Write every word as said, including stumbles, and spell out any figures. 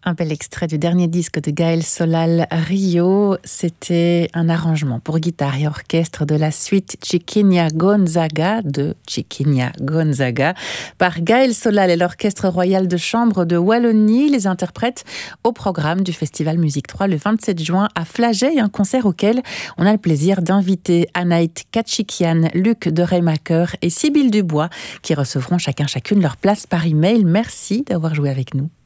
Un bel extrait du dernier disque de Gaël Solal, Rio. C'était un arrangement pour guitare et orchestre de la suite Chiquinha Gonzaga de Chiquinha Gonzaga par Gaël Solal et l'Orchestre Royal de Chambre de Wallonie. Les interprètes au programme du Festival Musique trois le vingt-sept juin à Flagey, un concert auquel on a le plaisir d'inviter Anaït Kachikian, Luc de Reymaker et Sybille Dubois qui recevront chacun chacune leur place par email. Merci d'avoir joué avec nous.